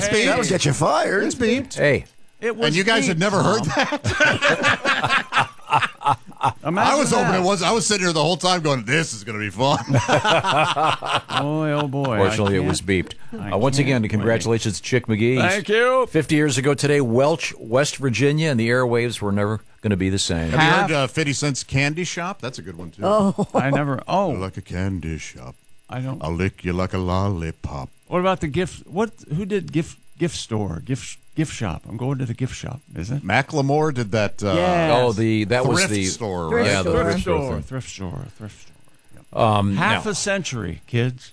It's beeped. That'll get you fired. It's beeped. Hey. And you guys had never heard that? I was hoping it was. I was sitting here the whole time going, this is going to be fun. Boy, oh boy. Fortunately, it was beeped. Once again, congratulations to Chick McGee. Thank you. 50 years ago today, Welch, West Virginia, and the airwaves were never going to be the same. Have you heard 50 Cent's Candy Shop? That's a good one, too. Oh. I never. Oh. Like a candy shop. I don't. I'll lick you like a lollipop. What about the gift? Who did gift store? Gift shop. I'm going to the gift shop. Is it? Macklemore did that. Yes. Oh, that was the store. Thrift Right? store. Thrift store. Thrift store. Thrift store. Half a century, kids.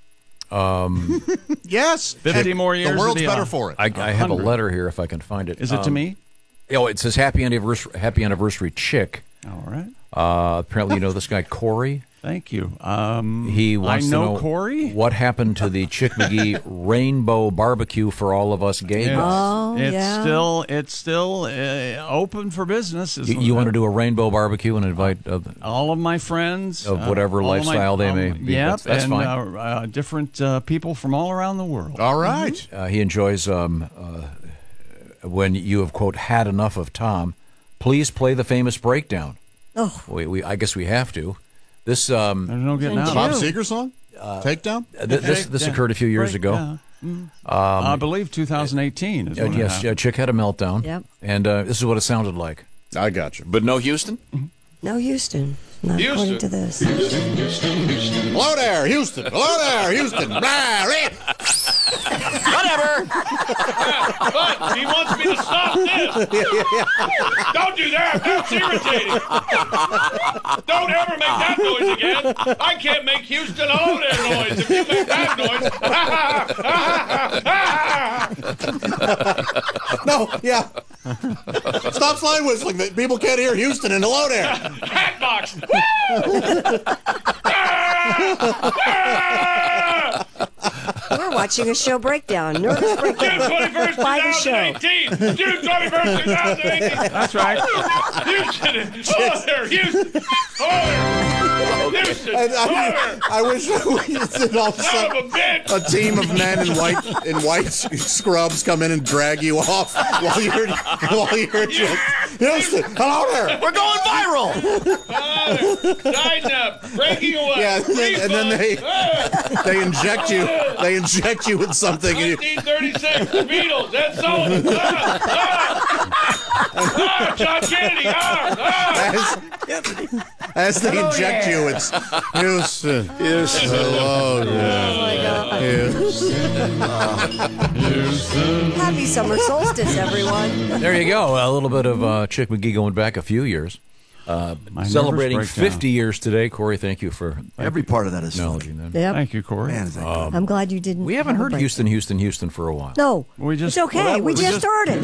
Yes. 50 more years. The world's of better for it. I have a letter here if I can find it. Is it to me? Oh, it says happy anniversary, Chick. All right. Apparently, you know this guy Corey. Thank you. He wants I to know know Corey. what happened to the Chick McGee Rainbow Barbecue for all of us gay guys. Oh, It's still open for business. You want to do a rainbow barbecue and invite all of my friends of whatever all of lifestyle they may be. Yep, That's and fine. Different people from all around the world. All right. He enjoys when you have, quote, had enough of Tom. Please play the famous breakdown. Oh, I guess we have to. This There's no getting out. Bob Seger song? Takedown? This occurred a few years ago. I believe 2018 is when it happened. Chick had a meltdown. Yep. And this is what it sounded like. I got you. But no Houston? no, Houston. Not according to this. Hello there, Houston. Hello there, Houston. Whatever. But he wants me to stop this. Don't do that. That's irritating. Don't ever make that noise again. I can't make Houston hello there noise. If you make that noise. No, yeah. Stop slide whistling. People can't hear Houston and hello there. Hatbox. We're watching a show breakdown. Nervous June breakdown. 21st, By the show. 2018. June 21st, 2018. That's right. Houston. Hello there, Houston. Hello there. Houston. Hello I wish we did all of a there. Son sudden of a bitch. a team of men in white scrubs come in and drag you off while you're Houston. Hello there. We're going viral. Tighten breaking away. Yeah, and then they inject you. They inject you with something. And 1936, the Beatles. That's so. John Kennedy. as they inject you, it's Houston. Houston. Hello there. Houston. Happy summer solstice, everyone. There you go. A little bit of Chick McGee going back a few years. Celebrating 50 years today. Corey, thank you for Every part of that is acknowledging that. Yep. Thank you, Corey. Man, is that good. I'm glad you didn't. We haven't have a heard break. Houston for a while. No, It's okay. We just started.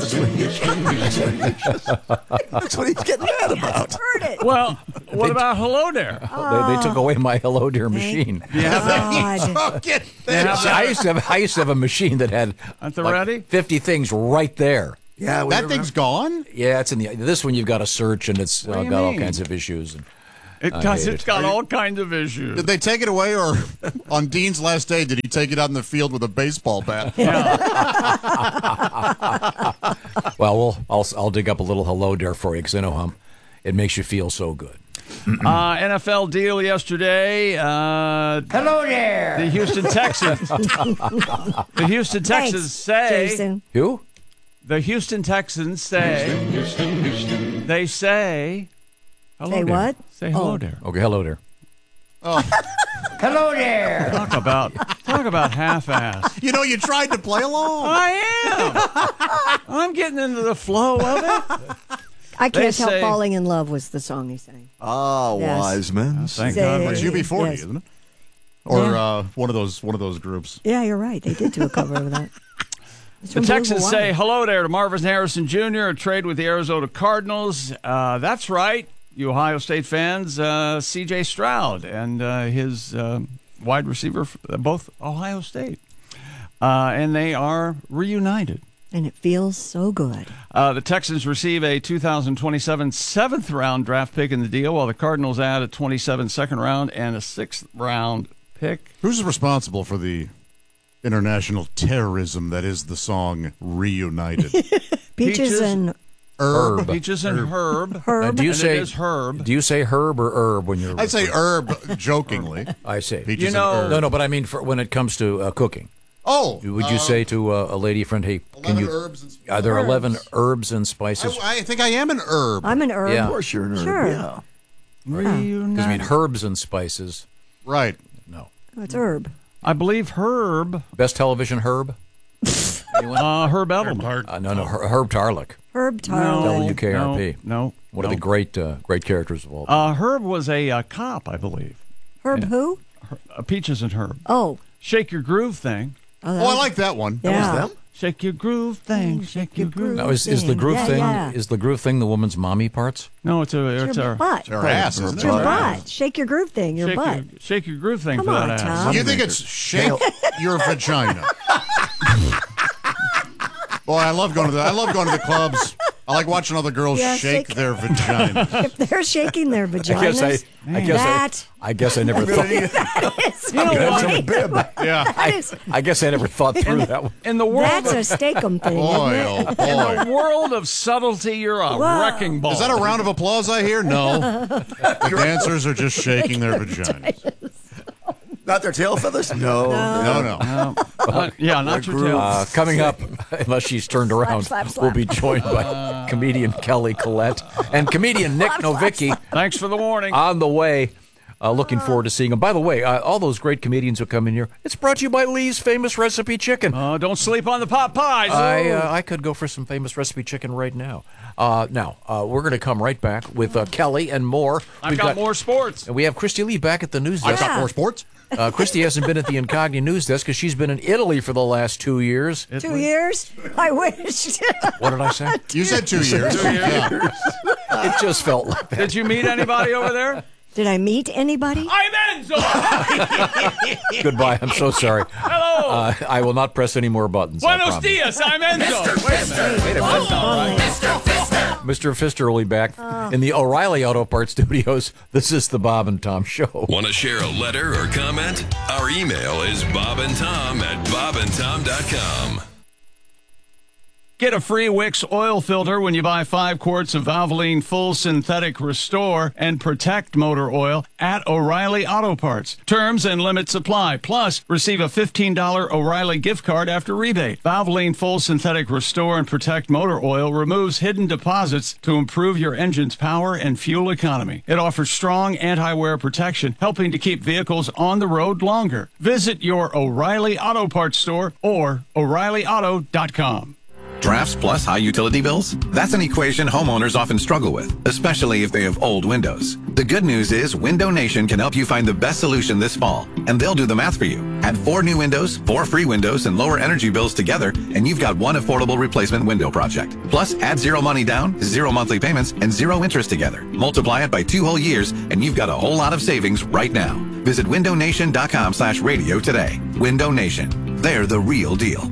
That's what he's getting mad about. Heard it. Well, what about hello there? They took away my Hello Dear machine. God. I used to have a machine that had At the ready? 50 things right there. Yeah, That thing's gone? Yeah, it's in this one. You've got to search, and it's What do you got all mean? kinds of issues. And It I does. hate It's it. got all kinds of issues. Did they take it away, or on Dean's last day, did he take it out in the field with a baseball bat? well, I'll dig up a little Hello Dear for you because I know how it makes you feel so good. NFL deal yesterday. Hello there. The Houston Texans. The Houston Texans say. Jason. Who? The Houston Texans say. They say. Hello Say there. what? Say hello Oh. there. Okay, Hello Dear. Hello there. Talk about half-ass. You know, you tried to play along. I am. I'm getting into the flow of it. I They Can't Help say- Falling in Love was the song he sang. Oh, Yes. wise men. Thank Say- God. It's UB40, Yes. isn't it? Or one of those groups. Yeah, you're right. They did do a cover of that. It's The from Blue Texans Hawaii. say hello there to Marvin Harrison Jr., a trade with the Arizona Cardinals. That's right, you Ohio State fans. C.J. Stroud and his wide receiver, both Ohio State. And they are reunited. And it feels so good. The Texans receive a 2027 seventh-round draft pick in the deal, while the Cardinals add a 27 second round and a sixth-round pick. Who's responsible for the international terrorism that is the song Reunited. Peaches and Herb. Peaches and Herb. Herb. Do you And say it is Herb. Do you say herb or herb when you're? I say herb jokingly. I say. Peaches You know- and herb. No, but I mean when it comes to cooking. Oh, Would you say to a lady friend, "Hey, can 11 you? herbs and spices. Are there Herbs. 11 herbs and spices?" I think I am an herb. I'm an herb. Yeah. Of course you're an herb. Sure. Yeah. Because I mean, herbs and spices. Right. No. Oh, it's herb. I believe Herb. Best television herb? Herb Edelman. No, Herb Tarlick. Herb Tarlin. WKRP. No. One of the great great characters of all time. Herb was a cop, I believe. Herb who? Peaches and Herb. Oh. Shake Your Groove thing. Oh, Oh, I like that one. Yeah. That was them? Shake your groove thing. Shake your groove. Now, is the groove Yeah, thing yeah. is the groove thing the woman's mommy parts? No, it's Your butt. Her ass, isn't it? Your butt. Shake your groove thing. Your shake butt. shake your groove thing Come for on, that ass. Tom. You think it's shake your vagina? Boy, I love going to the clubs. I like watching other girls Yeah, shake shake- their vagina. If they're shaking their vaginas, I guess I never thought. is You know okay. what? Yeah. That is, I guess I never thought through that one. In the world that's of, a steak-em thing, Boy, isn't it? oh boy. world of subtlety, you're a Whoa. wrecking ball. Is that a round of applause I hear? No. The dancers are just shaking their vaginas. Not their tail feathers? No. No. Yeah, not your tail. Coming up, unless she's turned around, slap, slap. we'll be joined by comedian Kelly Collette and comedian Nick Novicki Thanks for the warning. on the way. Looking forward to seeing them. By the way, all those great comedians who come in here, it's brought to you by Lee's Famous Recipe Chicken. Don't sleep on the pot pies. I could go for some Famous Recipe Chicken right now. Now, we're going to come right back with Kelly and more. I've got more sports. And we have Christy Lee back at the news I've desk. got more sports. Christy hasn't been at the Incogni news desk because she's been in Italy for the last 2 years. 2 years? I wish. What did I say? You said 2 years. Yeah. It just felt like that. Did you meet anybody over there? Did I meet anybody? I'm Enzo. Goodbye. I'm so sorry. Hello. I will not press any more buttons. I Buenos promise. dias. I'm Enzo. Wait a minute. That's not right. Mr. Fisterly back in the O'Reilly Auto Parts Studios. This is the Bob and Tom Show. Want to share a letter or comment? Our email is bobandtom@bobandtom.com. Get a free Wix oil filter when you buy 5 quarts of Valvoline Full Synthetic Restore and Protect motor oil at O'Reilly Auto Parts. Terms and limits apply. Plus, receive a $15 O'Reilly gift card after rebate. Valvoline Full Synthetic Restore and Protect motor oil removes hidden deposits to improve your engine's power and fuel economy. It offers strong anti-wear protection, helping to keep vehicles on the road longer. Visit your O'Reilly Auto Parts store or O'ReillyAuto.com. Drafts plus high utility bills? That's an equation homeowners often struggle with, especially if they have old windows. The good news is Window Nation can help you find the best solution this fall, and they'll do the math for you. Add 4 new windows, 4 free windows, and lower energy bills together, and you've got one affordable replacement window project. Plus, add 0 money down, 0 monthly payments, and 0 interest together. Multiply it by 2 whole years, and you've got a whole lot of savings right now. Visit windownation.com/radio today. Window Nation. They're the real deal.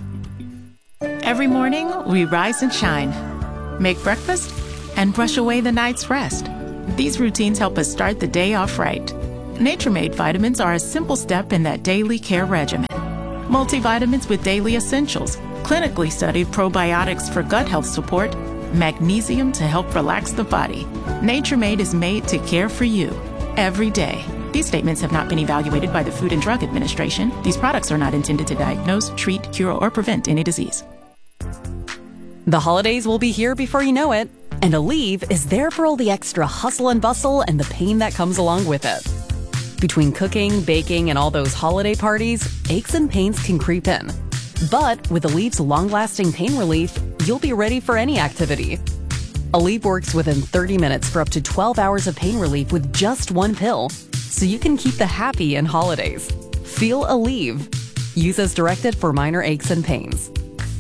Every morning, we rise and shine, make breakfast, and brush away the night's rest. These routines help us start the day off right. Nature-Made vitamins are a simple step in that daily care regimen. Multivitamins with daily essentials, clinically studied probiotics for gut health support, magnesium to help relax the body. Nature-Made is made to care for you every day. These statements have not been evaluated by the Food and Drug Administration. These products are not intended to diagnose, treat, cure, or prevent any disease. The holidays will be here before you know it, and Aleve is there for all the extra hustle and bustle and the pain that comes along with it. Between cooking, baking, and all those holiday parties, aches and pains can creep in. But with Aleve's long-lasting pain relief, you'll be ready for any activity. Aleve works within 30 minutes for up to 12 hours of pain relief with just 1 pill, so you can keep the happy in holidays. Feel Aleve. Use as directed for minor aches and pains.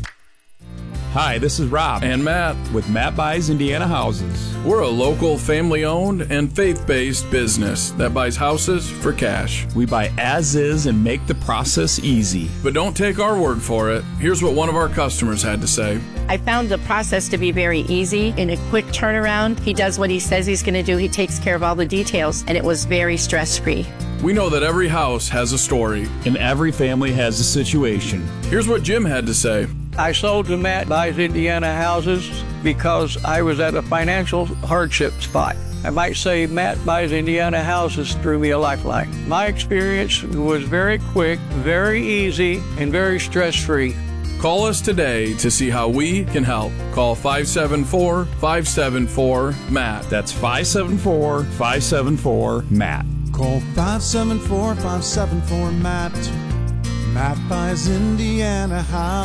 Hi, this is Rob and Matt with Matt Buys Indiana Houses. We're a local, family-owned, and faith-based business that buys houses for cash. We buy as is and make the process easy. But don't take our word for it. Here's what one of our customers had to say. I found the process to be very easy and a quick turnaround. He does what he says he's going to do. He takes care of all the details, and it was very stress-free. We know that every house has a story, and every family has a situation. Here's what Jim had to say. I sold to Matt Buys Indiana Houses because I was at a financial hardship spot. I might say Matt Buys Indiana Houses threw me a lifeline. My experience was very quick, very easy, and very stress-free. Call us today to see how we can help. Call 574-574-MATT. That's 574-574-MATT. Call 574-574-MATT. Matt Buys Indiana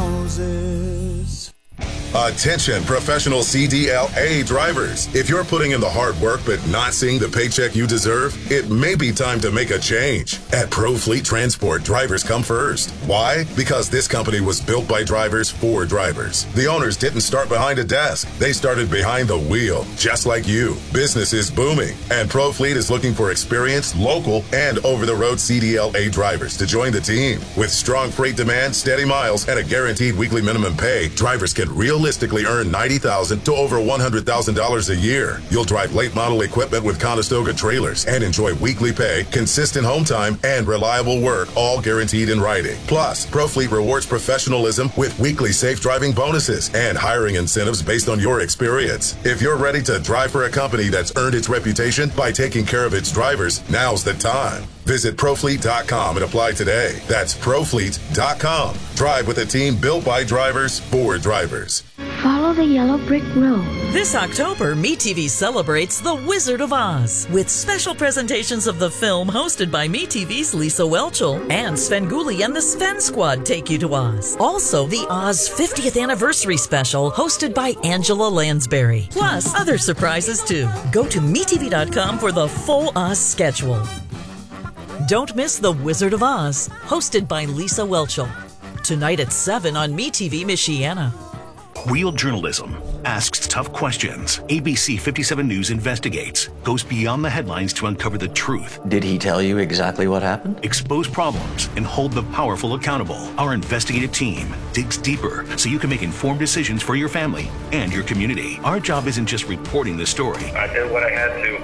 Houses. Attention, professional CDLA drivers. If you're putting in the hard work but not seeing the paycheck you deserve, it may be time to make a change. At ProFleet Transport, drivers come first. Why? Because this company was built by drivers for drivers. The owners didn't start behind a desk. They started behind the wheel, just like you. Business is booming, and ProFleet is looking for experienced, local, and over-the-road CDLA drivers to join the team. With strong freight demand, steady miles, and a guaranteed weekly minimum pay, drivers can realistically earn $90,000 to over $100,000 a year. You'll drive late model equipment with Conestoga trailers and enjoy weekly pay, consistent home time, and reliable work, all guaranteed in writing. Plus, ProFleet rewards professionalism with weekly safe driving bonuses and hiring incentives based on your experience. If you're ready to drive for a company that's earned its reputation by taking care of its drivers, now's the time. Visit ProFleet.com and apply today. That's ProFleet.com. Drive with a team built by drivers for drivers. Follow the yellow brick road. This October, MeTV celebrates The Wizard of Oz with special presentations of the film hosted by MeTV's Lisa Whelchel and Svengoolie and the Sven Squad take you to Oz. Also, the Oz 50th Anniversary Special hosted by Angela Lansbury. Plus, other surprises too. Go to MeTV.com for the full Oz schedule. Don't miss The Wizard of Oz, hosted by Lisa Whelchel. Tonight at 7 on MeTV Michiana. Real journalism asks tough questions. ABC 57 News investigates, goes beyond the headlines to uncover the truth. Did he tell you exactly what happened? Expose problems and hold the powerful accountable. Our investigative team digs deeper so you can make informed decisions for your family and your community. Our job isn't just reporting the story. I did what I had to.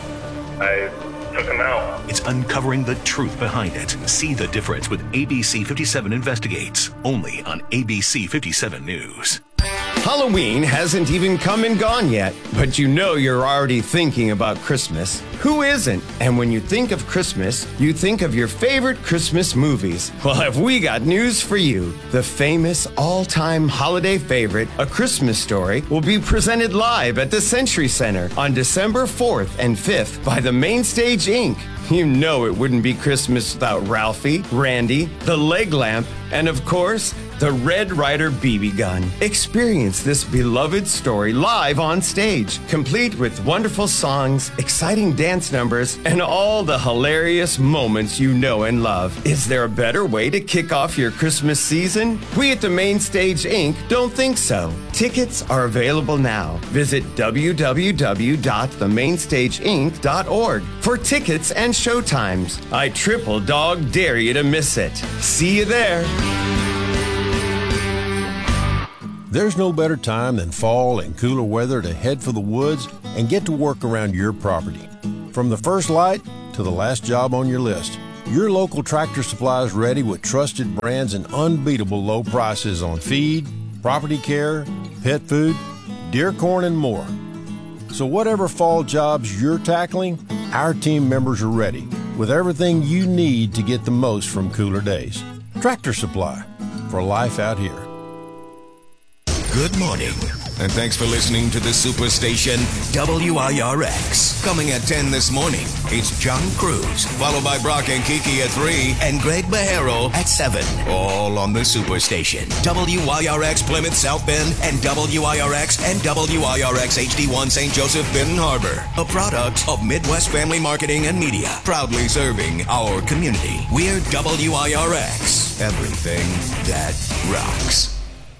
I took him out. It's uncovering the truth behind it. See the difference with ABC 57 Investigates, only on ABC 57 News. Halloween hasn't even come and gone yet, but you know you're already thinking about Christmas. Who isn't? And when you think of Christmas, you think of your favorite Christmas movies. Well, have we got news for you? The famous all-time holiday favorite, A Christmas Story, will be presented live at the Century Center on December 4th and 5th by the Mainstage Inc. You know it wouldn't be Christmas without Ralphie, Randy, the leg lamp, and of course, the Red Ryder BB gun. Experience this beloved story live on stage, complete with wonderful songs, exciting dance numbers, and all the hilarious moments you know and love. Is there a better way to kick off your Christmas season? We at the Mainstage Inc. don't think so. Tickets are available now. Visit www.themainstageinc.org for tickets and showtimes. I triple dog dare you to miss it. See you there. There's no better time than fall and cooler weather to head for the woods and get to work around your property. From the first light to the last job on your list, your local Tractor Supply is ready with trusted brands and unbeatable low prices on feed, property care, pet food, deer corn, and more. So whatever fall jobs you're tackling, our team members are ready with everything you need to get the most from cooler days. Tractor Supply, for life out here. Good morning, and thanks for listening to the Superstation WIRX. Coming at 10 this morning, it's John Cruz, followed by Brock and Kiki at 3, and Greg Bajero at 7. All on the Superstation. WIRX Plymouth South Bend, and WIRX and WIRX HD1 St. Joseph Benton Harbor. A product of Midwest Family Marketing and Media, proudly serving our community. We're WIRX. Everything that rocks.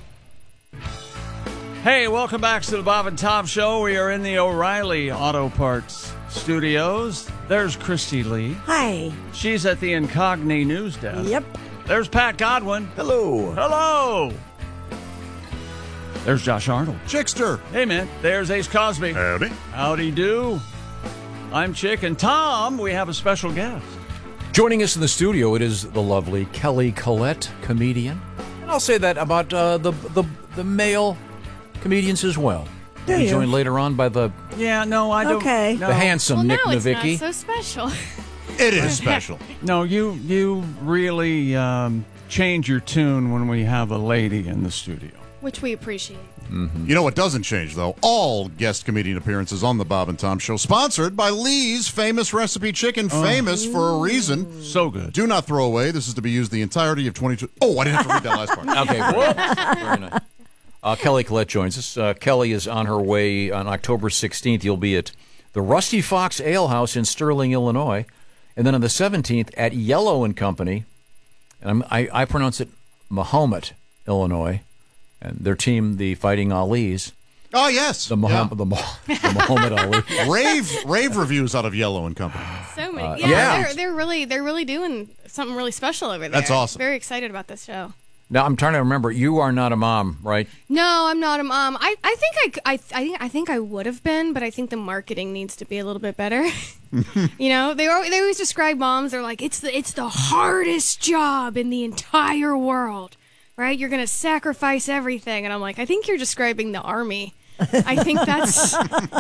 Hey, welcome back to the Bob and Tom Show. We are in the O'Reilly Auto Parts studios. There's Christy Lee. Hi. She's at the Incogni News Desk. Yep. There's Pat Godwin. Hello. Hello. There's Josh Arnold. Chickster. Hey, man. There's Ace Cosby. Howdy. Howdy do. I'm Chick. And Tom, we have a special guest. Joining us in the studio, it is the lovely Kelly Collette, comedian. And I'll say that about the male comedians as well. Do you? Joined later on by the I don't. Okay. the handsome Nick Novicki. It's not so special. It is special. No, you really change your tune when we have a lady in the studio. Which we appreciate. Mm-hmm. You know what doesn't change, though? All guest comedian appearances on the Bob and Tom Show, sponsored by Lee's Famous Recipe Chicken, famous for a reason. So good. Do not throw away. This is to be used the entirety of 22. Oh, I didn't have to read that last part. Okay, very nice. Kelly Collette joins us. Kelly is on her way on October 16th. You'll be at the Rusty Fox Ale House in Sterling, Illinois. And then on the 17th at Yellow and Company, and I pronounce it Mahomet, Illinois. And their team, the Fighting Ali's. Oh, yes. The Muhammad Ali. Rave reviews out of Yellow and Company. So many. Yeah. They're really doing something really special over there. That's awesome. Very excited about this show. Now, I'm trying to remember, you are not a mom, right? No, I'm not a mom. I think I would have been, but I think the marketing needs to be a little bit better. You know, they always describe moms. They're like, it's the hardest job in the entire world. Right? You're going to sacrifice everything. And I'm like, I think you're describing the army. I think that's,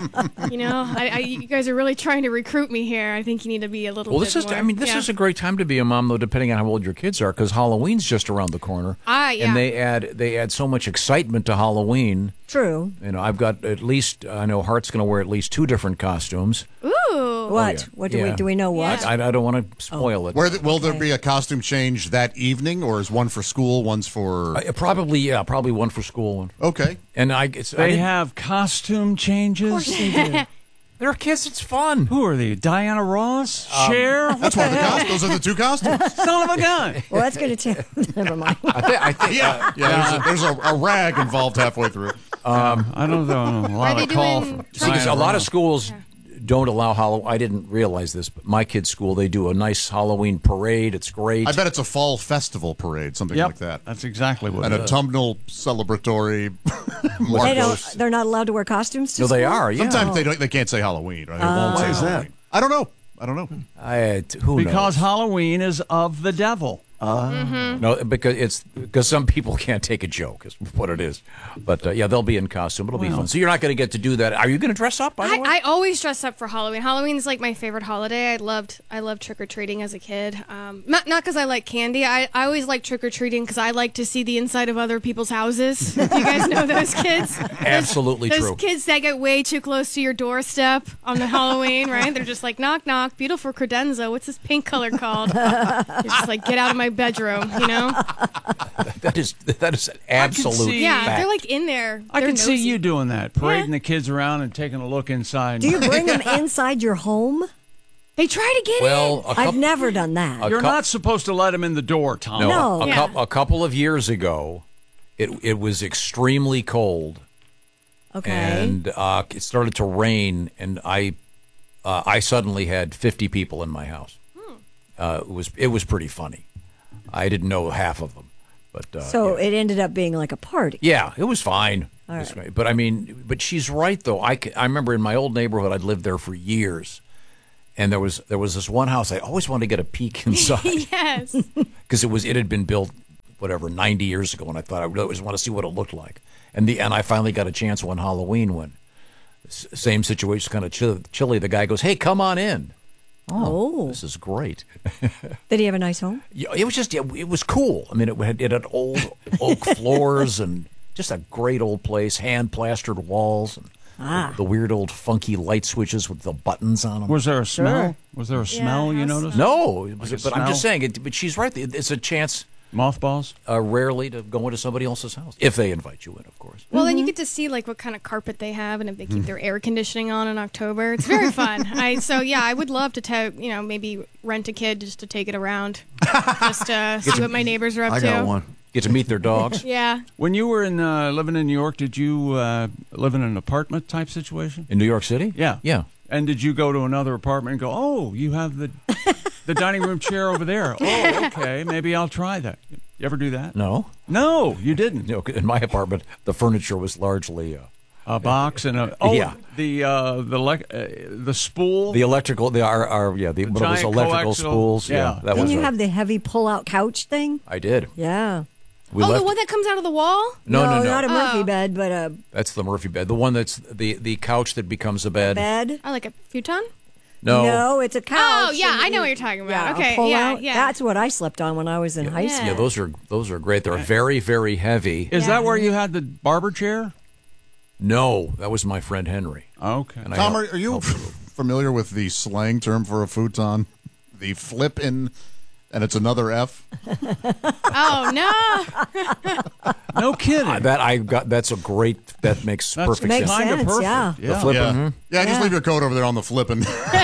you guys are really trying to recruit me here. I think you need to be a little bit more. This is a great time to be a mom, though, depending on how old your kids are, because Halloween's just around the corner. Yeah. And they add so much excitement to Halloween. True. You know, I've got I know Hart's going to wear at least 2 different costumes. Ooh. What? What do we know what? I don't want to spoil it. Will there be a costume change that evening, or is one for school, one's for... Probably one for school. One. Okay. And they have costume changes? Of course they do. They're kids. It's fun. Who are they? Diana Ross? Cher? That's one of the costumes. Those are the 2 costumes. Son of a gun. Well, that's going to never mind. I think. There's a rag involved halfway through. I don't know. A lot of call from because a lot of schools don't allow Halloween. I didn't realize this, but my kids' school, they do a nice Halloween parade. It's great. I bet it's a fall festival parade, something like that. That's exactly what an it is. autumnal celebratory. They're not allowed to wear costumes to No, they school? are, yeah. Sometimes they can't say Halloween. Right? They won't say Halloween. I don't know. Who knows? Because Halloween is of the devil. No, because some people can't take a joke, is what it is. But they'll be in costume. It'll be fun. So you're not going to get to do that. Are you going to dress up? By the way? I always dress up for Halloween. Halloween is like my favorite holiday. I loved trick or treating as a kid. Not because I like candy. I always like trick or treating because I like to see the inside of other people's houses. You guys know those kids? Absolutely those true. Those kids that get way too close to your doorstep on the Halloween, right? They're just like, knock, knock, beautiful credenza. What's this pink color called? You're just like, get out of my bedroom, you know? That is an absolute Yeah, fact. they're like in there. I They're can see nosy. you doing that, parading the kids around and taking a look inside. Do you bring them inside your home? They try to get in. I've never done that. You're not supposed to let them in the door, Tom. No. A couple of years ago, it was extremely cold. Okay. And it started to rain, and I suddenly had 50 people in my house. It was pretty funny. I didn't know half of them, but it ended up being like a party. Yeah, it was fine. All right. Great. But she's right though. I remember in my old neighborhood, I'd lived there for years, and there was this one house I always wanted to get a peek inside. Yes. Because it had been built 90 years ago, and I thought I really always want to see what it looked like. And I finally got a chance one Halloween when same situation, kind of chilly. The guy goes, "Hey, come on in." Oh, this is great. Did he have a nice home? Yeah, it was it was cool. I mean, it had old oak floors and just a great old place, hand plastered walls, and the weird old funky light switches with the buttons on them. Was there a smell? Was there a smell you noticed? No, Like a but I'm just smell? saying. But she's right. It's a chance. Mothballs? Rarely to go into somebody else's house if they invite you in, of course. Well, then you get to see like what kind of carpet they have and if they keep their air conditioning on in October. It's very fun. I would love to maybe rent a kid just to take it around, just to see what my neighbors are up to. I got one. Get to meet their dogs. Yeah. When you were living in New York, did you live in an apartment type situation? In New York City? Yeah. Yeah. And did you go to another apartment and go, oh, you have the dining room chair over there. Oh, okay, maybe I'll try that. You ever do that? No. No, you didn't. No, in my apartment, the furniture was largely A box and a the spool. The electrical, one of those electrical spools. Yeah, that Didn't was. you have the heavy pull-out couch thing? I did. Yeah. We the left. one that comes out of the wall? No. Not a Murphy bed, but a That's the Murphy bed. The one that's the couch that becomes a bed. bed. Oh, like a futon? No, it's a couch. Oh, yeah, I know what you're talking about. Okay, yeah. That's what I slept on when I was in high school. Yeah, those are great. They're very, very heavy. Is that where you had the barber chair? No, that was my friend Henry. Okay. And Tom, are you familiar with the slang term for a futon? The flip-in, and it's another F? Oh, no. No kidding. That's a great. That makes perfect makes sense. sense, Perfect. yeah. The flipping. Yeah, just leave your coat over there on the flipping.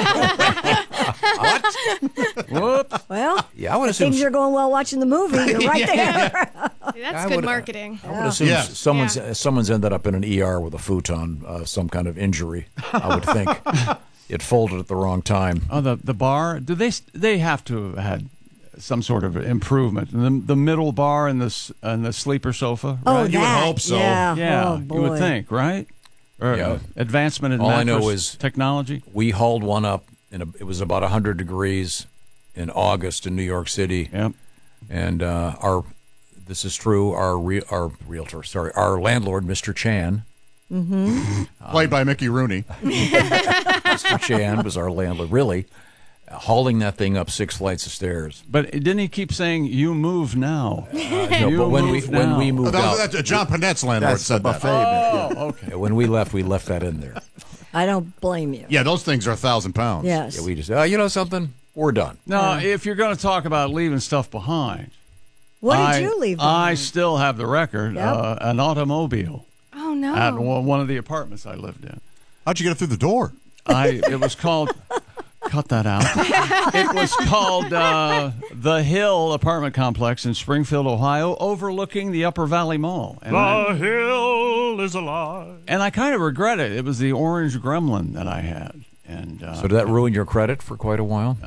Whoops. Well, Yeah, I would assume. things are going well watching the movie. You're right there. See, that's good marketing. I would assume someone's ended up in an ER with a futon, some kind of injury. I would think it folded at the wrong time. Oh, the bar. Do they have to have had some sort of improvement? The middle bar and the sleeper sofa. Oh, right? You would hope so. Yeah. Oh, you would boy. think, right? Or Yeah. advancement in All I mattress know is technology. We hauled one up. It was about 100 degrees in August in New York City. Yep. And this is true. Our landlord, Mr. Chan, Played by Mickey Rooney. Mr. Chan was our landlord. Really, hauling that thing up 6 flights of stairs. But didn't he keep saying, "You move now"? No, but when we moved out, John Panette's landlord said that. Oh, okay. When we left that in there. I don't blame you. Yeah, those things are 1,000 pounds. Yes. Yeah, we just, you know something? We're done. Now, if you're going to talk about leaving stuff behind, What did you leave behind? I still have the record. Yep. An automobile Oh, no. at one of the apartments I lived in. How'd you get it through the door? It was called. Cut that out. It was called the Hill apartment complex in Springfield, Ohio, overlooking the Upper Valley Mall. And hill is alive. And I kind of regret it. It was the orange Gremlin that I had. And So did that ruin your credit for quite a while?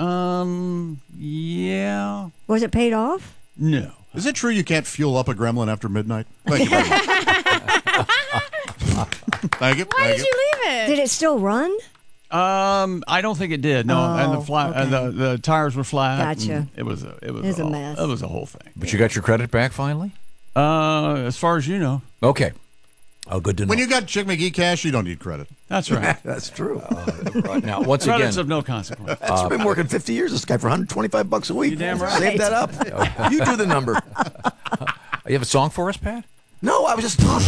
Yeah. Was it paid off? No. Is it true you can't fuel up a Gremlin after midnight? Thank you very much. Thank you. Why did you leave it? Did it still run? I don't think it did. No, and the tires were flat. Gotcha. and It was a mess. It was a whole thing. But you got your credit back finally? As far as you know. Okay. Oh, good to know. When you got Chick McGee cash, you don't need credit. That's right. That's true. Now, once Credits again, of no consequence. I've been working 50 years, this guy, for $125 a week. You damn right. Save that up. You do the number. You have a song for us, Pat? No, I was just talking.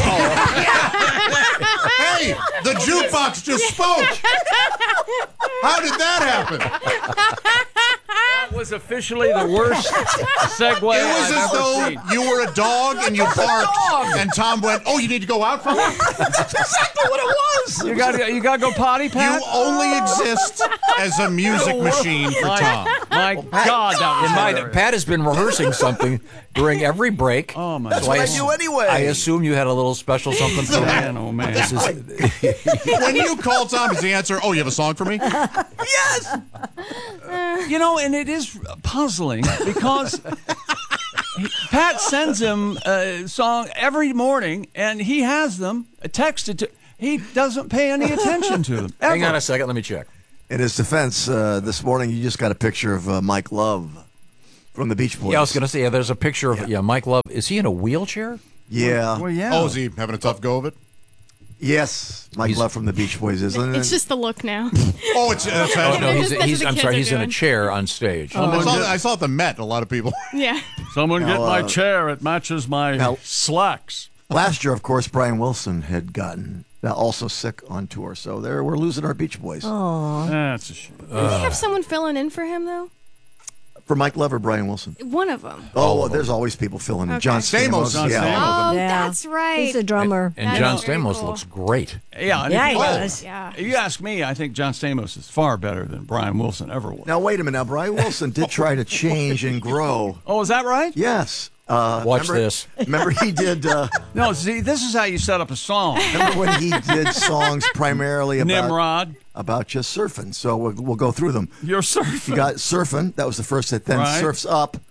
Hey, the jukebox just spoke. How did that happen? That was officially the worst segue It was I've as though ever seen. you were a dog and you barked, and Tom went, "Oh, you need to go out for one?" That's exactly what it was. You got to go potty, Pat? You only exist as a music machine for Tom. My God, that was hilarious. Pat has been rehearsing something during every break. Oh, my That's So what I ass- do anyway. I assume you had a little special something for Man, oh, man. This is, When you call Tom, does he answer, "Oh, you have a song for me"? Yes. You know, and it is puzzling because Pat sends him a song every morning, and he has them texted to. He doesn't pay any attention to them. hang on ever. a second, let me check. In his defense, this morning you just got a picture of Mike Love from the Beach Boys. Yeah, I was going to say, there's a picture of Mike Love. Is he in a wheelchair? Yeah. Well, yeah. Oh, is he having a tough go of it? Yes, Mike Love from the Beach Boys, isn't it? It's just the look now. Oh, it's Oh, no, That's what the I'm kids sorry, are he's in a doing. chair on stage. I saw at the Met, a lot of people. Yeah. Someone get Now, my chair. It matches my now- slacks. Last year, of course, Brian Wilson had gotten also sick on tour, so we're losing our Beach Boys. Oh. That's a shame. Did he have someone filling in for him, though? For Mike Love or Brian Wilson? One of them. Oh, there's always people filling in. Okay. John Stamos. John yeah. Stamos. Oh, Yeah. that's right. He's a drummer. And That John is very Stamos cool. looks great. Yeah, and Yeah, if he you, does. Yeah. if you ask me, I think John Stamos is far better than Brian Wilson ever was. Now, wait a minute. Now, Brian Wilson did try to change and grow. Oh, is that right? Yes. Watch remember, this. Remember he did... No, see, this is how you set up a song. remember when he did songs primarily Nimrod. about just surfing. So we'll go through them. You're surfing. You got Surfing. That was the first hit. Then Right. Surf's Up.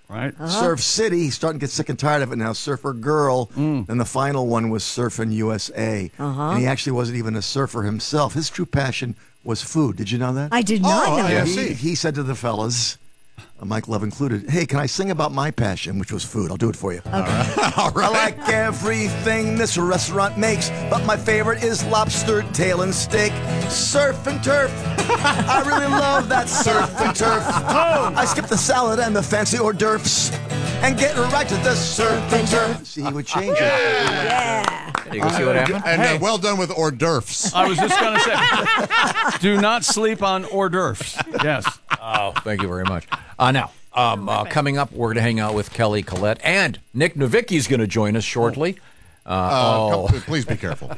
Right. Surf City, he's starting to get sick and tired of it now. Surfer Girl. And the final one was Surfing USA. And he actually wasn't even a surfer himself. His true passion was food. Did you know that? I did not know that. He said to the fellas, Mike Love included, hey, can I sing about my passion, which was food? I'll do it for you. Okay. All right. I like everything this restaurant makes, but my favorite is lobster tail and steak. Surf and turf. I really love that surf and turf. I skip the salad and the fancy hors d'oeuvres and get right to the surf and turf. See, he would change it. Yeah. You can see what happened? And well done with hors d'oeuvres. I was just going to say, do not sleep on hors d'oeuvres. Yes. Oh, thank you very much. Now, coming up, we're going to hang out with Kelly Collette, and Nick Novicki's going to join us shortly. Please be careful.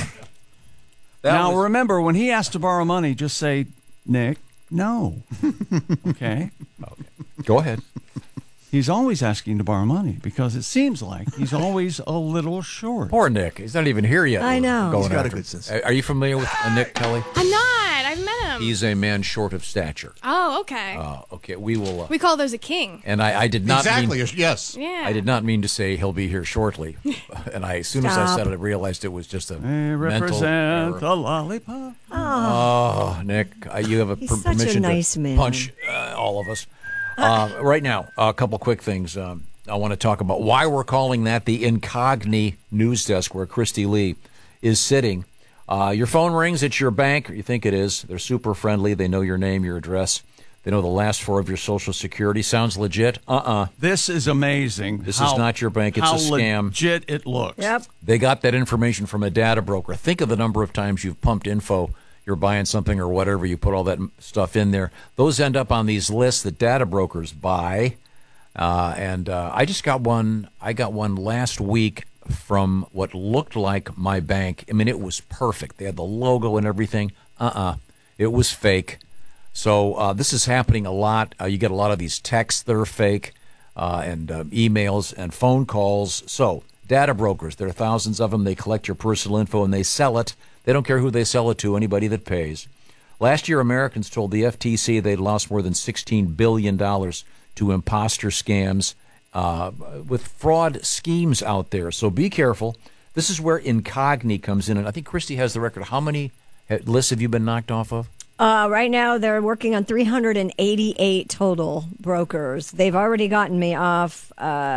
Remember, when he asks to borrow money, just say, Nick, no. Okay? Go ahead. He's always asking to borrow money because it seems like he's always a little short. Poor Nick. He's not even here yet. I know. He's got a good sense. Are you familiar with Nick, Kelly? I'm not. I've met him. He's a man short of stature. Oh, okay. Okay, we will. We call those a king. And I did not yes. Yeah. I did not mean to say he'll be here shortly. And as soon as I said it, I realized it was just a mental error. the lollipop. Oh, Nick, you have He's such a permission nice to man. punch all of us. Right now, a couple quick things. I want to talk about why we're calling that the Incogni news desk where Christy Lee is sitting. Your phone rings, it's your bank, or you think it is. They're super friendly. They know your name, your address. They know the last four of your Social Security. Sounds legit? This is amazing. This is not your bank. It's a scam. How legit it looks. Yep. They got that information from a data broker. Think of the number of times you've pumped info. You're buying something or whatever. You put all that stuff in there. Those end up on these lists that data brokers buy. And I just got one. I got one last week from what looked like my bank. I mean, it was perfect. They had the logo and everything. It was fake. So this is happening a lot. You get a lot of these texts that are fake and emails and phone calls. So data brokers, there are thousands of them. They collect your personal info and they sell it. They don't care who they sell it to, anybody that pays. Last year, Americans told the FTC they'd lost more than $16 billion to imposter scams with fraud schemes out there. So be careful. This is where Incogni comes in. And I think Christy has the record. How many lists have you been knocked off of? Right now, they're working on 388 total brokers. They've already gotten me off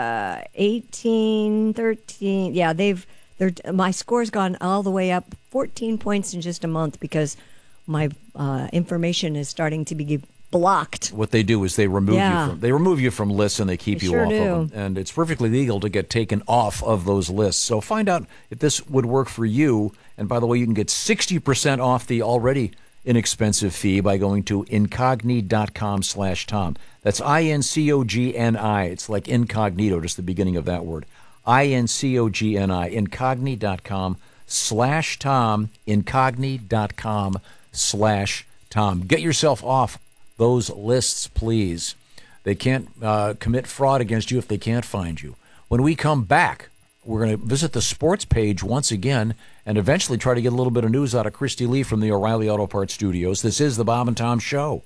18, 13. Yeah, my score's gone all the way up 14 points in just a month because my information is starting to be blocked. What they do is they remove you from lists and they keep you off of them. And it's perfectly legal to get taken off of those lists. So find out if this would work for you. And by the way, you can get 60% off the already inexpensive fee by going to incogni.com/Tom. That's INCOGNI. It's like incognito, just the beginning of that word. INCOGNI, incogni.com/Tom, incogni.com/Tom. Get yourself off those lists, please. They can't commit fraud against you if they can't find you. When we come back, we're going to visit the sports page once again and eventually try to get a little bit of news out of Christy Lee from the O'Reilly Auto Parts Studios. This is the Bob and Tom Show.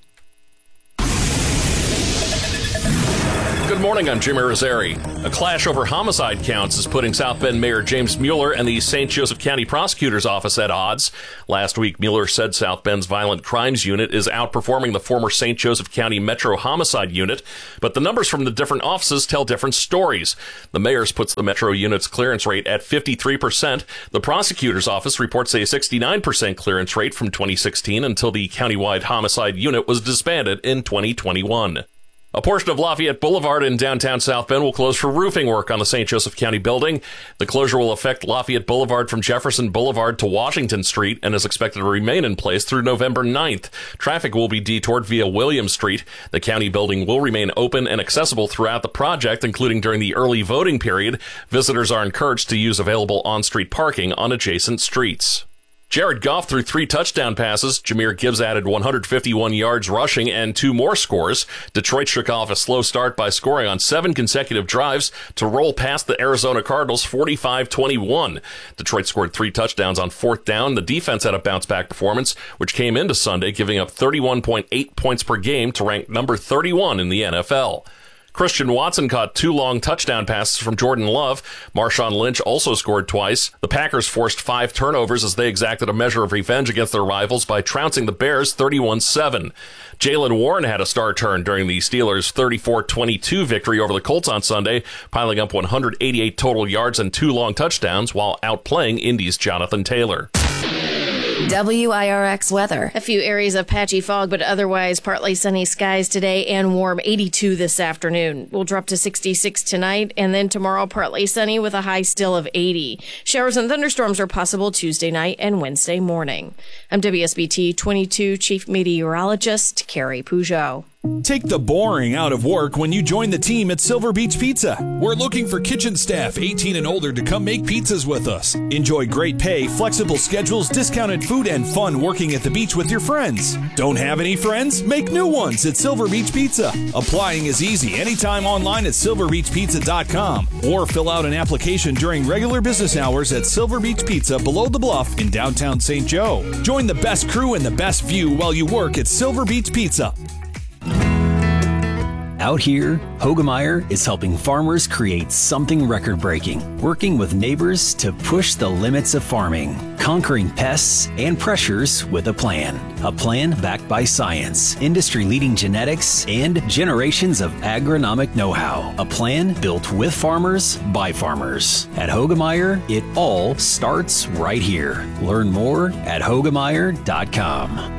Good morning, I'm Jim Irizarry. A clash over homicide counts is putting South Bend Mayor James Mueller and the St. Joseph County Prosecutor's Office at odds. Last week, Mueller said South Bend's Violent Crimes Unit is outperforming the former St. Joseph County Metro Homicide Unit, but the numbers from the different offices tell different stories. The mayor's puts the Metro Unit's clearance rate at 53%. The Prosecutor's Office reports a 69% clearance rate from 2016 until the countywide homicide unit was disbanded in 2021. A portion of Lafayette Boulevard in downtown South Bend will close for roofing work on the St. Joseph County building. The closure will affect Lafayette Boulevard from Jefferson Boulevard to Washington Street and is expected to remain in place through November 9th. Traffic will be detoured via William Street. The county building will remain open and accessible throughout the project, including during the early voting period. Visitors are encouraged to use available on-street parking on adjacent streets. Jared Goff threw 3 touchdown passes. Jahmyr Gibbs added 151 yards rushing and 2 more scores. Detroit shook off a slow start by scoring on 7 consecutive drives to roll past the Arizona Cardinals 45-21. Detroit scored 3 touchdowns on 4th down. The defense had a bounce-back performance, which came into Sunday, giving up 31.8 points per game to rank number 31 in the NFL. Christian Watson caught 2 long touchdown passes from Jordan Love. Marshawn Lynch also scored twice. The Packers forced 5 turnovers as they exacted a measure of revenge against their rivals by trouncing the Bears 31-7. Jaylen Warren had a star turn during the Steelers' 34-22 victory over the Colts on Sunday, piling up 188 total yards and 2 long touchdowns while outplaying Indy's Jonathan Taylor. WIRX weather. A few areas of patchy fog, but otherwise partly sunny skies today and warm 82 this afternoon. We'll drop to 66 tonight, and then tomorrow partly sunny with a high still of 80. Showers and thunderstorms are possible Tuesday night and Wednesday morning. I'm WSBT 22 Chief Meteorologist Carrie Peugeot. Take the boring out of work when you join the team at Silver Beach Pizza. We're looking for kitchen staff 18 and older to come make pizzas with us. Enjoy great pay, flexible schedules, discounted food, and fun working at the beach with your friends. Don't have any friends? Make new ones at Silver Beach Pizza. Applying is easy anytime online at silverbeachpizza.com or fill out an application during regular business hours at Silver Beach Pizza below the bluff in downtown St. Joe. Join the best crew and the best view while you work at Silver Beach Pizza. Out here, Hoegemeyer is helping farmers create something record-breaking, working with neighbors to push the limits of farming, conquering pests and pressures with a plan backed by science, industry-leading genetics, and generations of agronomic know-how. A plan built with farmers by farmers. At Hoegemeyer, it all starts right here. Learn more at Hoegemeyer.com.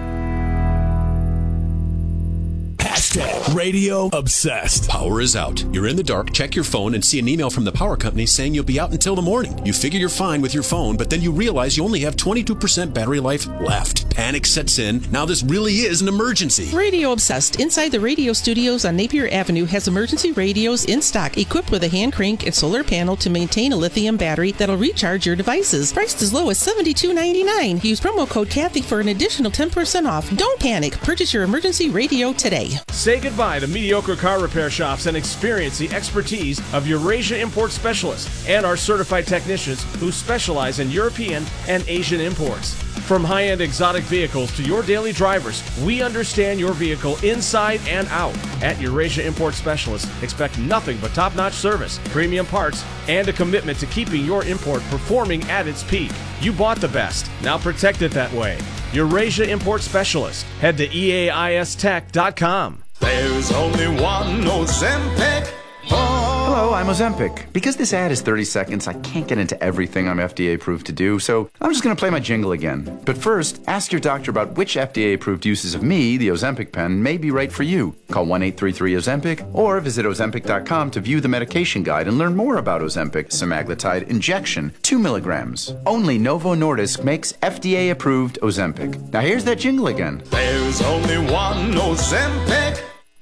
Radio obsessed. Power is out. You're in the dark, check your phone, and see an email from the power company saying you'll be out until the morning. You figure you're fine with your phone, but then you realize you only have 22% battery life left. Panic sets in. Now this really is an emergency. Radio Obsessed inside the radio studios on Napier Avenue has emergency radios in stock, equipped with a hand crank and solar panel to maintain a lithium battery that'll recharge your devices. Priced as low as $72.99. Use promo code Kathy for an additional 10% off. Don't panic. Purchase your emergency radio today. Say goodbye to mediocre car repair shops and experience the expertise of Eurasia Import Specialists and our certified technicians who specialize in European and Asian imports. From high-end exotic vehicles to your daily drivers, we understand your vehicle inside and out. At Eurasia Import Specialists, expect nothing but top-notch service, premium parts, and a commitment to keeping your import performing at its peak. You bought the best. Now protect it that way. Eurasia Import Specialist. Head to eaistech.com. There's only one Ozempic. Hello, I'm Ozempic. Because this ad is 30 seconds, I can't get into everything I'm FDA approved to do, so I'm just going to play my jingle again. But first, ask your doctor about which FDA approved uses of me, the Ozempic pen, may be right for you. Call 1-833-OZEMPIC or visit Ozempic.com to view the medication guide and learn more about Ozempic semaglutide injection, 2 milligrams. Only Novo Nordisk makes FDA approved Ozempic. Now here's that jingle again. There's only one Ozempic.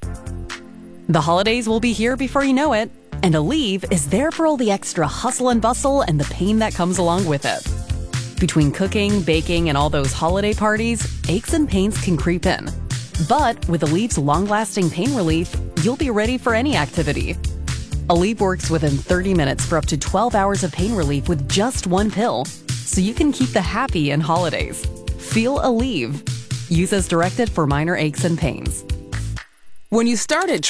The holidays will be here before you know it, and Aleve is there for all the extra hustle and bustle and the pain that comes along with it. Between cooking, baking, and all those holiday parties, aches and pains can creep in. But with Aleve's long-lasting pain relief, you'll be ready for any activity. Aleve works within 30 minutes for up to 12 hours of pain relief with just one pill, so you can keep the happy in holidays. Feel Aleve. Use as directed for minor aches and pains. When you start at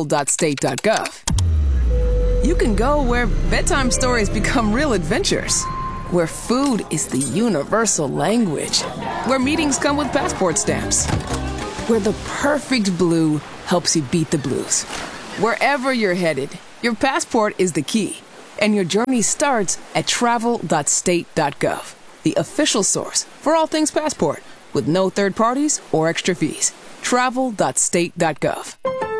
travel.state.gov, you can go where bedtime stories become real adventures, where food is the universal language, where meetings come with passport stamps, where the perfect blue helps you beat the blues. Wherever you're headed, your passport is the key, and your journey starts at travel.state.gov, the official source for all things passport, with no third parties or extra fees. Travel.state.gov.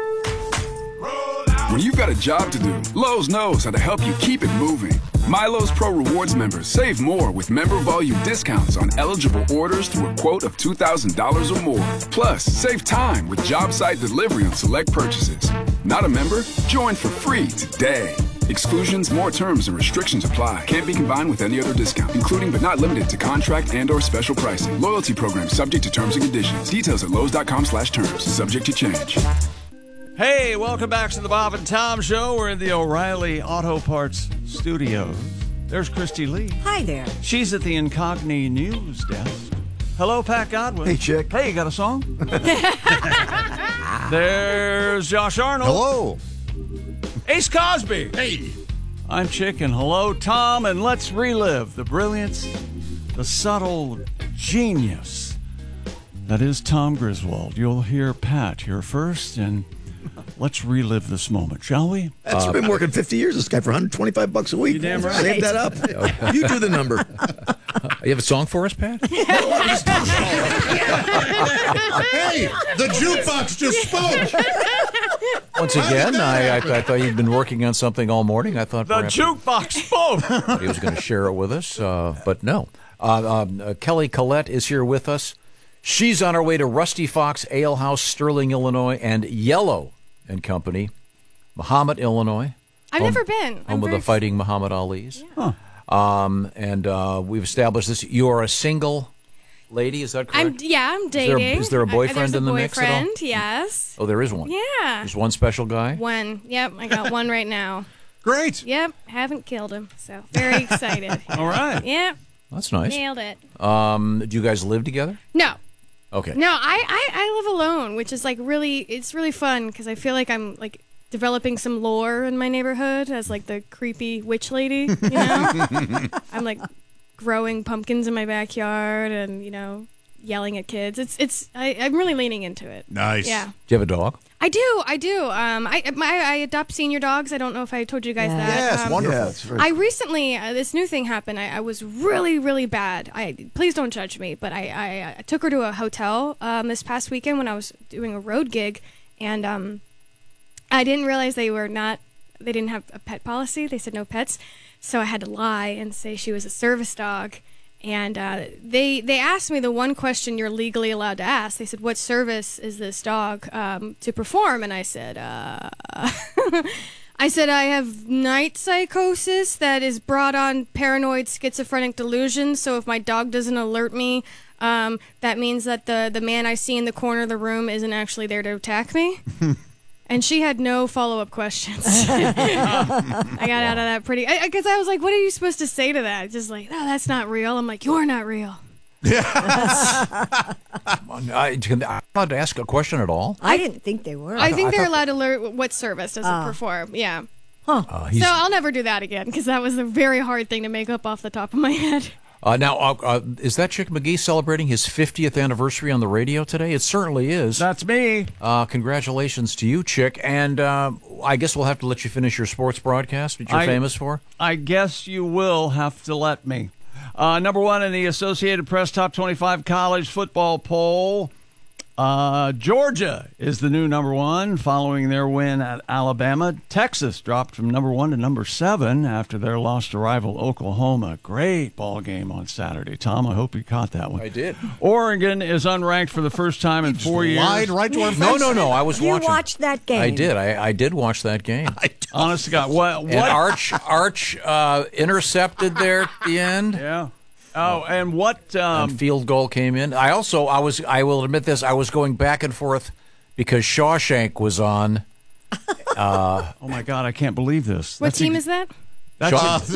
When you've got a job to do, Lowe's knows how to help you keep it moving. My Lowe's Pro Rewards members save more with member volume discounts on eligible orders through a quote of $2,000 or more. Plus, save time with job site delivery on select purchases. Not a member? Join for free today. Exclusions, more terms, and restrictions apply. Can't be combined with any other discount, including but not limited to contract and/or special pricing. Loyalty program subject to terms and conditions. Details at Lowe's.com/terms. Subject to change. Hey, welcome back to the Bob and Tom Show. We're in the O'Reilly Auto Parts Studios. There's Christy Lee. Hi there. She's at the Incogni News Desk. Hello, Pat Godwin. Hey, chick. Hey, you got a song? There's Josh Arnold. Hello. Ace Cosby. Hey. I'm Chick, and hello, Tom, and let's relive the brilliance, the subtle genius that is Tom Griswold. You'll hear Pat here first, and let's relive this moment, shall we? That's been working 50 years, this guy, for $125 a week. You damn right. Save that up. You do the number. You have a song for us, Pat? Hey, the jukebox just spoke. Once again, I thought you'd been working on something all morning. I thought The jukebox spoke. he was going to share it with us, but no. Kelly Collette is here with us. She's on her way to Rusty Fox Ale House, Sterling, Illinois, and Yellow and Company, Muhammad, Illinois. I've never been. Home of the Fighting Muhammad Alis. Yeah. And we've established this. You are a single lady, is that correct? I'm dating. Is there a boyfriend in the mix at all? Boyfriend, yes. Oh, there is one. Yeah. There's one special guy? One. Yep, I got one right now. Great. Yep, haven't killed him, so very excited. All right. Yep. That's nice. Nailed it. Do you guys live together? No. Okay. No, I live alone, which is like it's really fun because I feel like I'm like developing some lore in my neighborhood as like the creepy witch lady, you know? I'm like growing pumpkins in my backyard and, yelling at kids. I'm really leaning into it. Nice. Yeah. Do you have a dog? I do. I adopt senior dogs. I don't know if I told you guys that. Yes, wonderful. Yeah, it's very I recently, this new thing happened. I was really, really bad. Please don't judge me, but I took her to a hotel this past weekend when I was doing a road gig, and I didn't realize they didn't have a pet policy. They said no pets, so I had to lie and say she was a service dog. And they asked me the one question you're legally allowed to ask. They said, "What service is this dog to perform?" And I said, I have night psychosis that is brought on paranoid schizophrenic delusions. So if my dog doesn't alert me, that means that the man I see in the corner of the room isn't actually there to attack me." And she had no follow-up questions. I got out of that because I was like, what are you supposed to say to that? Just like, no, that's not real. I'm like, you're not real. I'm allowed to ask a question at all? I didn't think they were. I think they're allowed to learn what service does it perform. Yeah. Huh. So I'll never do that again because that was a very hard thing to make up off the top of my head. Now, is that Chick McGee celebrating his 50th anniversary on the radio today? It certainly is. That's me. Congratulations to you, Chick. And I guess we'll have to let you finish your sports broadcast, which you're famous for. I guess you will have to let me. Number one in the Associated Press Top 25 College Football Poll. Georgia is the new number one following their win at Alabama. Texas dropped from number 1 to number 7 after their loss to rival Oklahoma. Great ball game on Saturday, Tom. I hope you caught that one. I did. Oregon is unranked for the first time in 4 years. Lied right to our face. No. I was watching. You watched that game. I did. I did watch that game. Honest to God. What? And Arch intercepted there at the end. Yeah. Oh, and what? And field goal came in. I will admit this, I was going back and forth because Shawshank was on. Oh, my God, I can't believe this. What team is that? The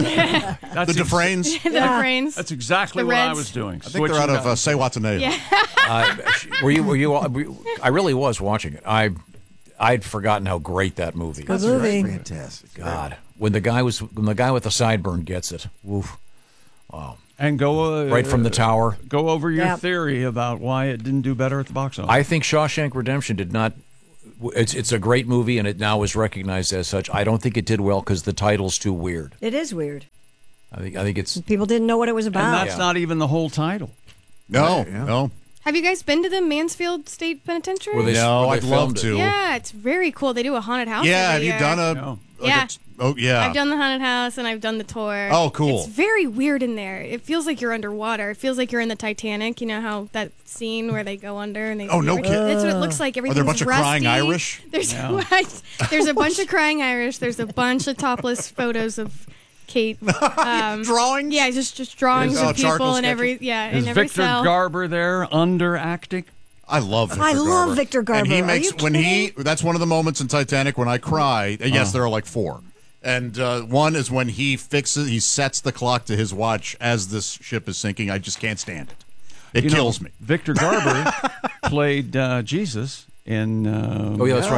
Dufresnes. The Dufresnes. That's exactly what I was doing. I think they're out of Say Watanabe. Yeah. Were you? I really was watching it. I'd forgotten how great that movie is. Good movie. Fantastic. God, when the guy with the sideburn gets it. Woof. Wow. And go right from the tower. Go over your theory about why it didn't do better at the box office. I think Shawshank Redemption did not. It's a great movie, and it now is recognized as such. I don't think it did well because the title's too weird. It is weird. I think it's people didn't know what it was about. And that's not even the whole title. No. Have you guys been to the Mansfield State Penitentiary? No, I'd love to. Yeah, it's very cool. They do a haunted house. Yeah, have every you year. done I've done the haunted house and I've done the tour. Oh, cool. It's very weird in there. It feels like you're underwater. It feels like you're in the Titanic. You know how that scene where they go under and they. Oh, no kidding. That's what it looks like. Everything's Are there a bunch rusty. of crying Irish? There's a bunch of crying Irish. There's a bunch of topless photos of Kate. Drawings? Yeah, just drawings of people in every Is every Victor cell. Garber there underacting? I love Victor Garber. I love Victor Garber. And he Are makes you that's one of the moments in Titanic when I cry. Yes, there are like 4. And one is when he sets the clock to his watch as this ship is sinking. I just can't stand it. It kills me. Victor Garber played Jesus in that's right.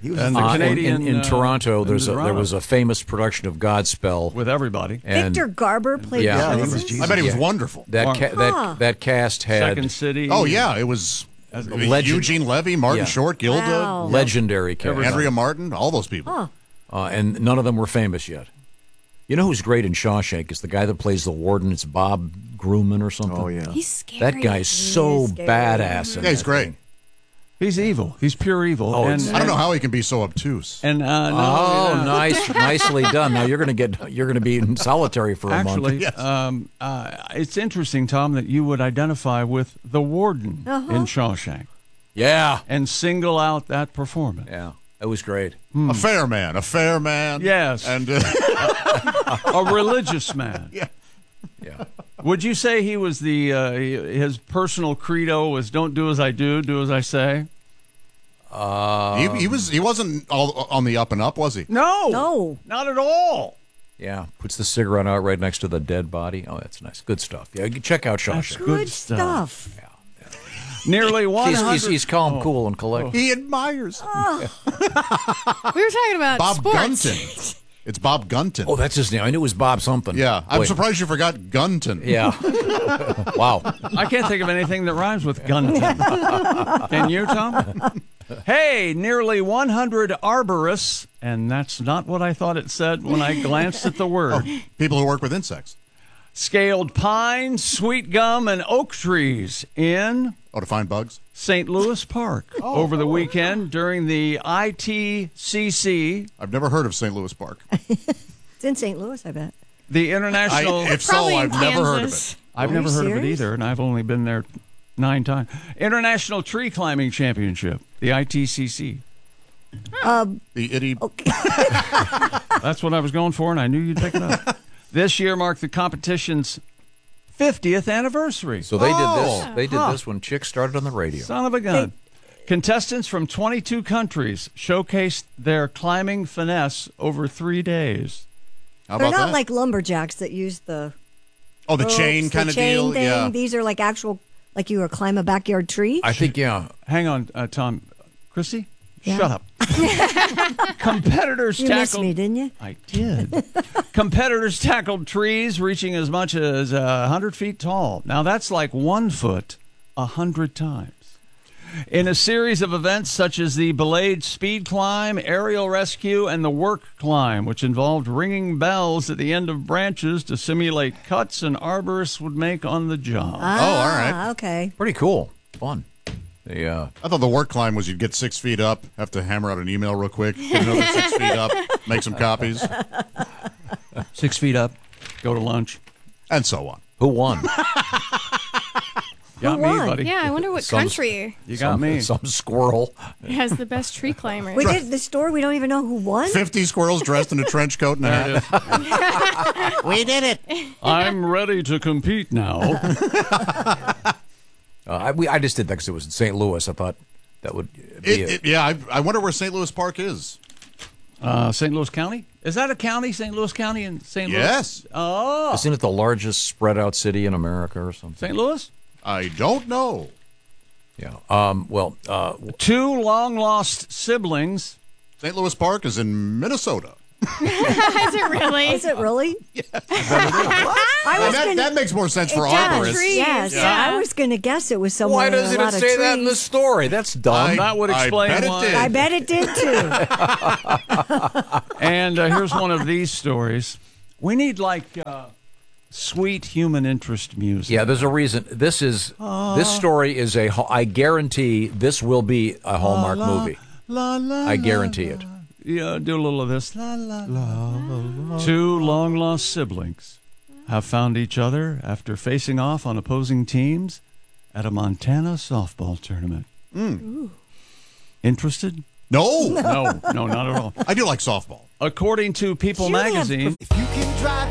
He was And the Canadian in Toronto. in There was a famous production of Godspell with everybody. And Victor Garber played Jesus. I bet he was wonderful. That cast had Second City. Oh yeah, it was Eugene Levy, Martin Short, Gilda, legendary cast. Andrea Martin, all those people. And none of them were famous yet. You know who's great in Shawshank is the guy that plays the warden. It's Bob Grumman or something. Oh yeah, He's scary. that guy's so badass. Yeah, he's great. He's evil. He's pure evil. I don't know how he can be so obtuse. And nicely done. Now you're going to be in solitary for a month. Actually, it's interesting, Tom, that you would identify with the warden in Shawshank. Yeah, and single out that performance. Yeah, it was great. A fair man. Yes, and a religious man. Yeah. Would you say he was his personal credo was "Don't do as I do as I say"? He wasn't all on the up and up, was he? No, not at all. Yeah, puts the cigarette out right next to the dead body. Oh, that's nice. Good stuff. Yeah, check out Shawshank. Good stuff. Nearly 100. He's calm, cool, and collected. He admires. We were talking about Bob sports. Gunton. It's Bob Gunton. Oh, that's his name. I knew it was Bob something. Yeah, I'm Wait. surprised you forgot Gunton. Yeah. Wow. I can't think of anything that rhymes with Gunton. Can you, Tom? Hey, nearly 100 arborists, and that's not what I thought it said when I glanced at the word. People who work with insects. Scaled pine, sweet gum, and oak trees in... to find bugs? St. Louis Park over the weekend during the ITCC. I've never heard of St. Louis Park. It's in St. Louis, I bet. The international... If so, I've never heard of it. I've never heard of it either, and I've only been there 9 times. International Tree Climbing Championship, the ITCC. The itty... That's what I was going for, and I knew you'd pick it up. This year marked the competition's 50th anniversary. So they did this. They did this when chicks started on the radio. Son of a gun. Contestants from 22 countries showcased their climbing finesse over 3 days. How They're about not that? like lumberjacks that use the the ropes, chain kind of chain deal. thing. Yeah. These are like actual, like you would climb a backyard tree. I think, yeah. Hang on, Tom. Christy? Yeah. Shut up. Competitors You missed me, didn't you? I did. Competitors tackled trees reaching as much as 100 feet tall. Now that's like 1 foot 100 times. In a series of events such as the Belayed Speed Climb, Aerial Rescue, and the Work Climb, which involved ringing bells at the end of branches to simulate cuts an arborist would make on the job. all right. Okay. Pretty cool. Fun. I thought the work climb was you'd get 6 feet up, have to hammer out an email real quick, get another 6 feet up, make some copies. 6 feet up, go to lunch. And so on. Who won? Got me, buddy. Yeah, I wonder what country You got me. Some squirrel. has the best tree climber. We did the store. We don't even know who won. 50 squirrels dressed in a trench coat and a hat. We did it. I'm ready to compete now. I just did that because it was in St. Louis. I thought that would be I wonder where St. Louis Park is. St. Louis County? Is that a county, St. Louis County in St. Louis? Yes. Oh. Isn't it the largest spread out city in America or something? St. Louis? I don't know. Yeah. 2 long-lost siblings. St. Louis Park is in Minnesota. Is it really? Is it really? Yeah. I That makes more sense for does. arborists. Yes, Yeah. I was going to guess it was somewhere. Why with a doesn't lot it of say that in the trees. story? That's dumb. That would explain I bet why. it did. I bet it did too. And here's one of these stories. We need sweet human interest music. Yeah, there's a reason. This story is I guarantee this will be a Hallmark movie. I guarantee it. Yeah, do a little of this. La, la, la. 2 long-lost siblings have found each other after facing off on opposing teams at a Montana softball tournament. Interested? No. No, not at all. I do like softball. According to People magazine, If you can drive